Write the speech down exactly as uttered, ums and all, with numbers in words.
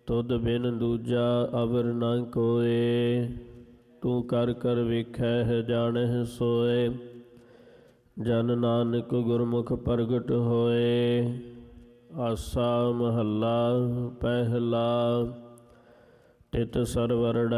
ਤੁਧ ਬਿਨ ਦੂਜਾ ਅਵਰ ਨਾ ਕੋਏ। ਤੂੰ ਕਰ ਕਰ ਵੇਖੈ ਹੈ ਜਾਣਹਿ ਸੋਏ। ਜਨ ਨਾਨਕ ਗੁਰਮੁਖ ਪ੍ਰਗਟ ਹੋਏ। ਆਸਾ ਮਹੱਲਾ ਪਹਿਲਾ। ਤਿਤ ਸਰਵਰੜਾ